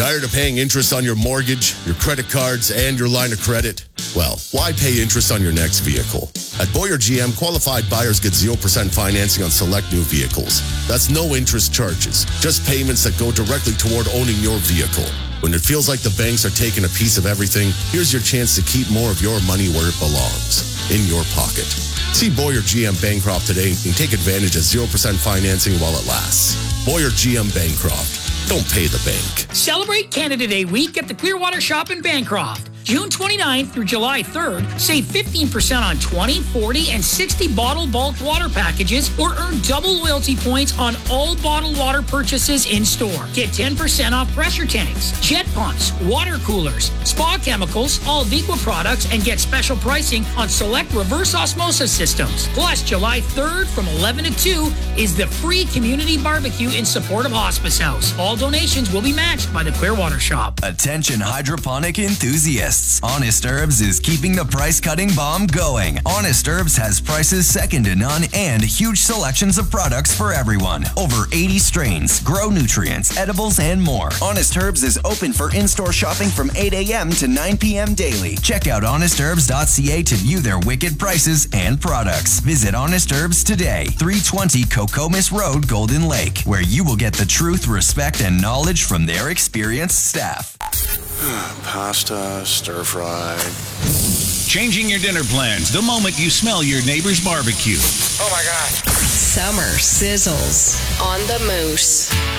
Tired of paying interest on your mortgage, your credit cards, and your line of credit? Well, why pay interest on your next vehicle? At Boyer GM, qualified buyers get 0% financing on select new vehicles. That's no interest charges, just payments that go directly toward owning your vehicle. When it feels like the banks are taking a piece of everything, here's your chance to keep more of your money where it belongs, in your pocket. See Boyer GM Bancroft today and take advantage of 0% financing while it lasts. Boyer GM Bancroft. Don't pay the bank. Celebrate Canada Day week at the Clearwater Shop in Bancroft. June 29th through July 3rd, save 15% on 20, 40, and 60 bottled bulk water packages or earn double loyalty points on all bottled water purchases in store. Get 10% off pressure tanks, jet pumps, water coolers, spa chemicals, all Viqua products, and get special pricing on select reverse osmosis systems. Plus, July 3rd from 11 to 2 is the free community barbecue in support of Hospice House. All donations will be matched by the Clearwater Shop. Attention hydroponic enthusiasts. Honest Herbs is keeping the price-cutting bomb going. Honest Herbs has prices second to none and huge selections of products for everyone. Over 80 strains, grow nutrients, edibles, and more. Honest Herbs is open for in-store shopping from 8 a.m. to 9 p.m. daily. Check out honestherbs.ca to view their wicked prices and products. Visit Honest Herbs today, 320 Cocomis Road, Golden Lake, where you will get the truth, respect, and knowledge from their experienced staff. Pasta, stir fry. Changing your dinner plans the moment you smell your neighbor's barbecue. Oh my God. Summer sizzles on the Moose.